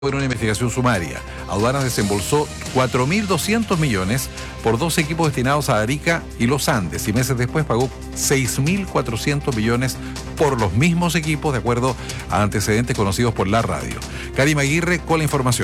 en una investigación sumaria. Aduanas desembolsó 4.200 millones por dos equipos destinados a Arica y los Andes, y meses después pagó 6.400 millones por los mismos equipos, de acuerdo a antecedentes conocidos por la radio. Karima Aguirre con la información.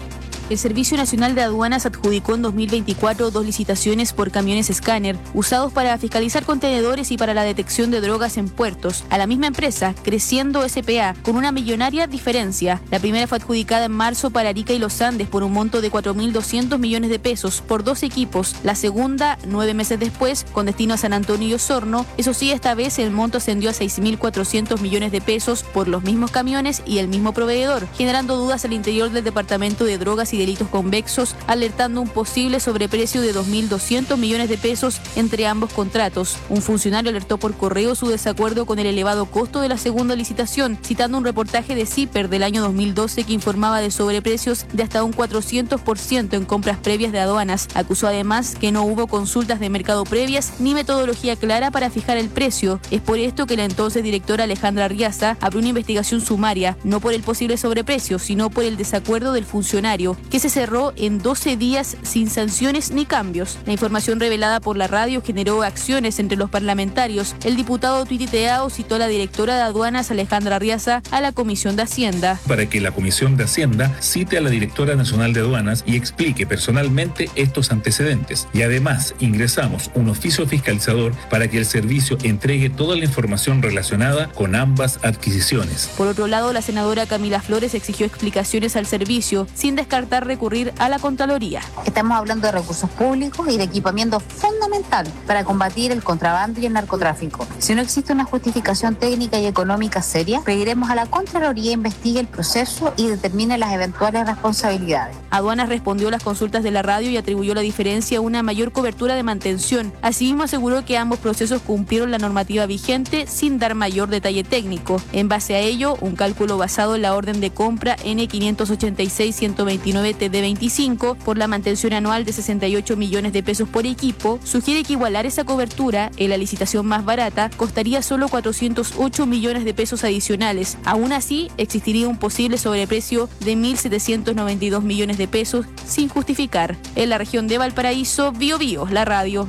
El Servicio Nacional de Aduanas adjudicó en 2024 dos licitaciones por camiones escáner usados para fiscalizar contenedores y para la detección de drogas en puertos a la misma empresa, Creciendo S.p.A., con una millonaria diferencia. La primera fue adjudicada en marzo para Arica y los Andes por un monto de 4.200 millones de pesos por dos equipos. La segunda, 9 meses después, con destino a San Antonio y Osorno. Eso sí, esta vez el monto ascendió a 6.400 millones de pesos por los mismos camiones y el mismo proveedor, generando dudas al interior del Departamento de Drogas y Delitos Convexos, alertando un posible sobreprecio de 2.200 millones de pesos entre ambos contratos. Un funcionario alertó por correo su desacuerdo con el elevado costo de la segunda licitación, citando un reportaje de CIPER del año 2012 que informaba de sobreprecios de hasta un 400% en compras previas de aduanas. Acusó además que no hubo consultas de mercado previas ni metodología clara para fijar el precio. Es por esto que la entonces directora Alejandra Arriaza abrió una investigación sumaria, no por el posible sobreprecio, sino por el desacuerdo del funcionario, que se cerró en 12 días sin sanciones ni cambios. La información revelada por la radio generó acciones entre los parlamentarios. El diputado tuiteado citó a la directora de aduanas, Alejandra Arriaza, a la Comisión de Hacienda. Para que la Comisión de Hacienda cite a la directora nacional de aduanas y explique personalmente estos antecedentes. Y además ingresamos un oficio fiscalizador para que el servicio entregue toda la información relacionada con ambas adquisiciones. Por otro lado, la senadora Camila Flores exigió explicaciones al servicio, sin descartar recurrir a la Contraloría. Estamos hablando de recursos públicos y de equipamiento fundamental para combatir el contrabando y el narcotráfico. Si no existe una justificación técnica y económica seria, pediremos a la Contraloría investigue el proceso y determine las eventuales responsabilidades. Aduanas respondió a las consultas de la radio y atribuyó la diferencia a una mayor cobertura de mantención. Asimismo, aseguró que ambos procesos cumplieron la normativa vigente sin dar mayor detalle técnico. En base a ello, un cálculo basado en la orden de compra N586-129 TD25 por la mantención anual de 68 millones de pesos por equipo sugiere que igualar esa cobertura en la licitación más barata costaría solo 408 millones de pesos adicionales. Aún así, existiría un posible sobreprecio de 1.792 millones de pesos sin justificar. En la región de Valparaíso, Biobío, la radio.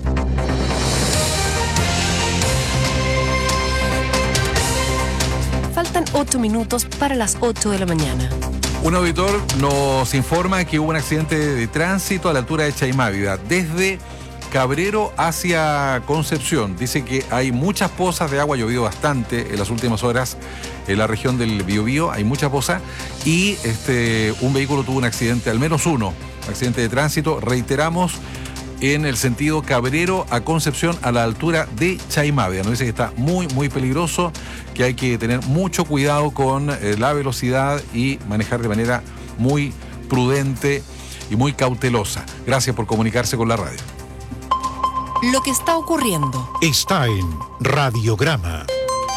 Faltan 8 minutos para las 8 de la mañana. Un auditor nos informa que hubo un accidente de tránsito a la altura de Chaimávida, desde Cabrero hacia Concepción. Dice que hay muchas pozas de agua, ha llovido bastante en las últimas horas en la región del Biobío, hay muchas pozas, y un vehículo tuvo un accidente, al menos uno, accidente de tránsito, reiteramos, en el sentido Cabrero a Concepción a la altura de Chaimávida. Nos dice que está muy, muy peligroso, que hay que tener mucho cuidado con la velocidad y manejar de manera muy prudente y muy cautelosa. Gracias por comunicarse con la radio. Lo que está ocurriendo está en Radiograma.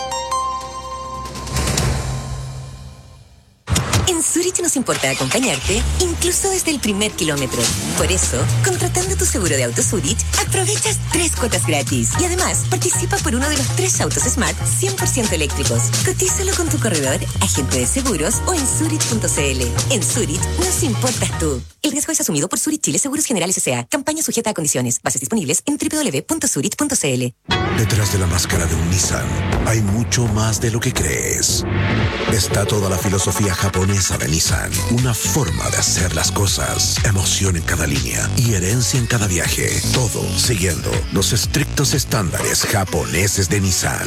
En Zurich nos importa acompañarte, incluso desde el primer kilómetro. Por eso, contratando tu seguro de auto Zurich, aprovechas 3 cuotas gratis. Y además, participa por uno de los 3 autos Smart 100% eléctricos. Cotízalo con tu corredor, agente de seguros o en Zurich.cl. En Zurich, nos importas tú. El riesgo es asumido por Zurich Chile Seguros Generales S.A. Campaña sujeta a condiciones. Bases disponibles en www.zurich.cl. Detrás de la máscara de un Nissan hay mucho más de lo que crees. Está toda la filosofía japonesa de Nissan. Una forma de hacer las cosas. Emoción en cada línea y herencia en cada viaje. Todo siguiendo los estrictos estándares japoneses de Nissan.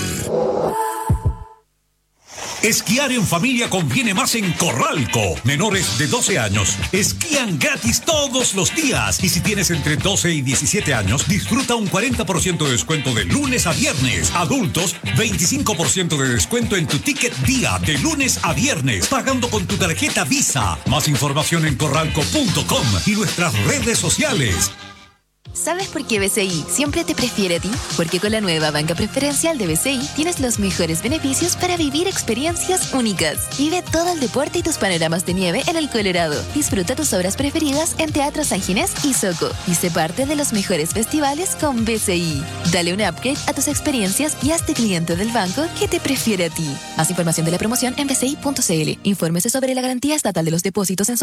Esquiar en familia conviene más en Corralco. Menores de 12 años esquían gratis todos los días. Y si tienes entre 12 y 17 años, disfruta un 40% de descuento de lunes a viernes. Adultos, 25% de descuento en tu ticket día de lunes a viernes, pagando con tu tarjeta Visa. Más información en corralco.com y nuestras redes sociales. ¿Sabes por qué BCI siempre te prefiere a ti? Porque con la nueva banca preferencial de BCI tienes los mejores beneficios para vivir experiencias únicas. Vive todo el deporte y tus panoramas de nieve en el Colorado. Disfruta tus obras preferidas en Teatro San Ginés y Soco. Y sé parte de los mejores festivales con BCI. Dale un upgrade a tus experiencias y hazte cliente del banco que te prefiere a ti. Más información de la promoción en bci.cl. Infórmese sobre la garantía estatal de los depósitos en